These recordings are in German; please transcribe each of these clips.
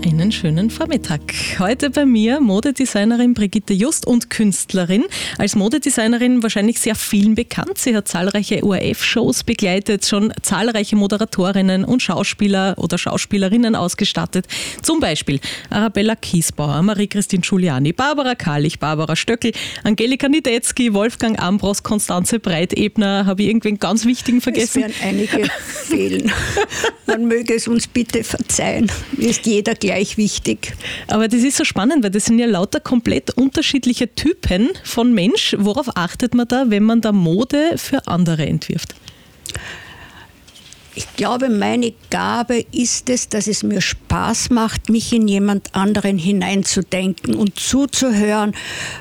Einen schönen Vormittag. Heute bei mir Modedesignerin Brigitte Just und Künstlerin. Als Modedesignerin wahrscheinlich sehr vielen bekannt. Sie hat zahlreiche ORF-Shows begleitet, schon zahlreiche Moderatorinnen und Schauspieler oder Schauspielerinnen ausgestattet. Zum Beispiel Arabella Kiesbauer, Marie-Christine Giuliani, Barbara Karlich, Barbara Stöckl, Angelika Niedetzky, Wolfgang Ambros, Konstanze Breitebner. Habe ich irgendwen ganz Wichtigen vergessen? Es werden einige fehlen. Man möge es uns bitte verzeihen. Mir ist jeder gleich wichtig. Aber das ist so spannend, weil das sind ja lauter komplett unterschiedliche Typen von Mensch. Worauf achtet man da, wenn man da Mode für andere entwirft? Ich glaube, meine Gabe ist es, dass es mir Spaß macht, mich in jemand anderen hineinzudenken und zuzuhören,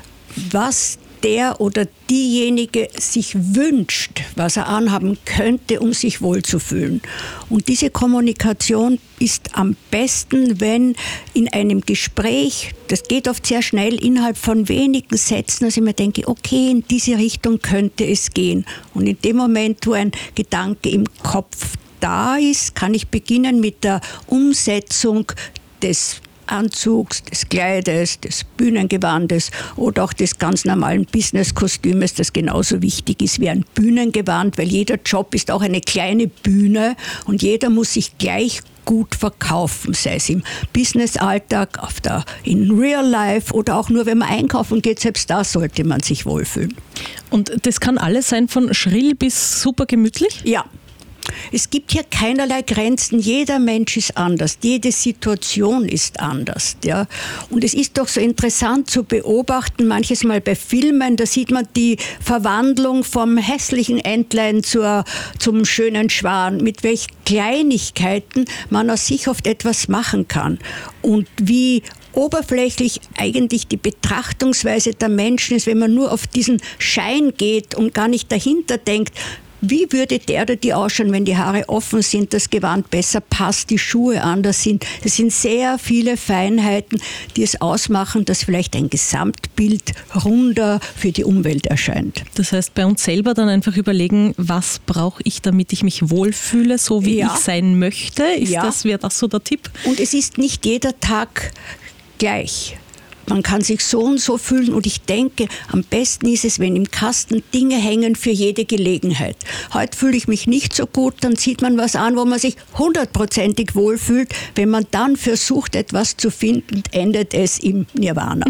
was der oder diejenige sich wünscht, was er anhaben könnte, um sich wohlzufühlen. Und diese Kommunikation ist am besten, wenn in einem Gespräch, das geht oft sehr schnell, innerhalb von wenigen Sätzen, dass ich mir denke, okay, in diese Richtung könnte es gehen. Und in dem Moment, wo ein Gedanke im Kopf da ist, kann ich beginnen mit der Umsetzung des Anzugs, des Kleides, des Bühnengewandes oder auch des ganz normalen Businesskostümes, das genauso wichtig ist wie ein Bühnengewand, weil jeder Job ist auch eine kleine Bühne und jeder muss sich gleich gut verkaufen, sei es im Businessalltag, in Real Life oder auch nur, wenn man einkaufen geht, selbst da sollte man sich wohlfühlen. Und das kann alles sein, von schrill bis super gemütlich? Ja. Es gibt hier keinerlei Grenzen. Jeder Mensch ist anders. Jede Situation ist anders. Ja. Und es ist doch so interessant zu beobachten, manches Mal bei Filmen, da sieht man die Verwandlung vom hässlichen Entlein zum schönen Schwan, mit welchen Kleinigkeiten man aus sich oft etwas machen kann. Und wie oberflächlich eigentlich die Betrachtungsweise der Menschen ist, wenn man nur auf diesen Schein geht und gar nicht dahinter denkt, wie würde der oder die ausschauen, wenn die Haare offen sind, das Gewand besser passt, die Schuhe anders sind. Es sind sehr viele Feinheiten, die es ausmachen, dass vielleicht ein Gesamtbild runder für die Umwelt erscheint. Das heißt, bei uns selber dann einfach überlegen, was brauche ich, damit ich mich wohlfühle, so wie ich sein möchte? Wäre das so der Tipp? Und es ist nicht jeder Tag gleich. Man kann sich so und so fühlen und ich denke, am besten ist es, wenn im Kasten Dinge hängen für jede Gelegenheit. Heute fühle ich mich nicht so gut, dann zieht man was an, wo man sich 100%ig wohlfühlt. Wenn man dann versucht, etwas zu finden, endet es im Nirvana.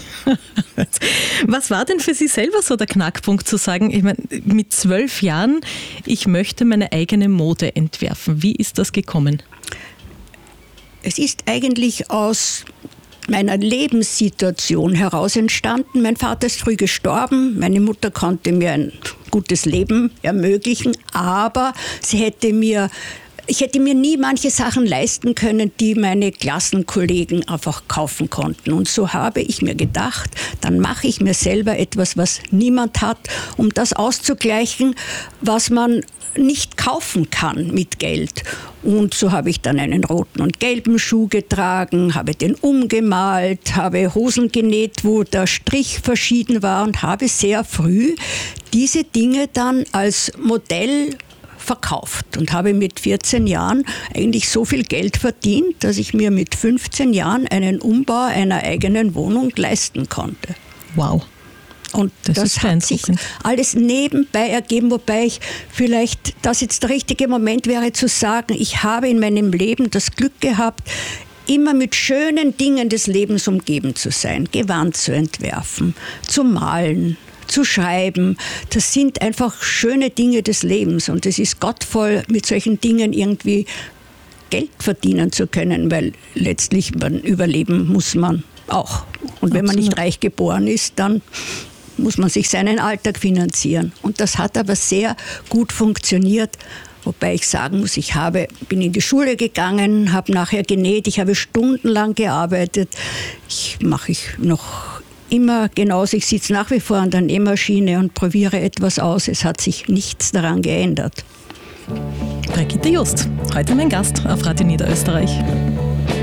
Was war denn für Sie selber so der Knackpunkt zu sagen, ich meine, mit 12 Jahren, ich möchte meine eigene Mode entwerfen. Wie ist das gekommen? Es ist eigentlich aus meiner Lebenssituation heraus entstanden. Mein Vater ist früh gestorben, meine Mutter konnte mir ein gutes Leben ermöglichen, aber ich hätte mir nie manche Sachen leisten können, die meine Klassenkollegen einfach kaufen konnten. Und so habe ich mir gedacht, dann mache ich mir selber etwas, was niemand hat, um das auszugleichen, was man nicht kaufen kann mit Geld. Und so habe ich dann einen roten und gelben Schuh getragen, habe den umgemalt, habe Hosen genäht, wo der Strich verschieden war und habe sehr früh diese Dinge dann als Modell verkauft und habe mit 14 Jahren eigentlich so viel Geld verdient, dass ich mir mit 15 Jahren einen Umbau einer eigenen Wohnung leisten konnte. Wow. Und das hat sich alles nebenbei ergeben, wobei das jetzt der richtige Moment wäre zu sagen, ich habe in meinem Leben das Glück gehabt, immer mit schönen Dingen des Lebens umgeben zu sein, Gewand zu entwerfen, zu malen, zu schreiben. Das sind einfach schöne Dinge des Lebens und es ist gottvoll, mit solchen Dingen irgendwie Geld verdienen zu können, weil letztlich überleben muss man auch. Und wenn man nicht reich geboren ist, dann muss man sich seinen Alltag finanzieren. Und das hat aber sehr gut funktioniert, wobei ich sagen muss, bin in die Schule gegangen, habe nachher genäht, ich habe stundenlang gearbeitet. Mache ich noch immer genauso, ich sitze nach wie vor an der Nähmaschine und probiere etwas aus. Es hat sich nichts daran geändert. Brigitte Just, heute mein Gast auf Radio Niederösterreich.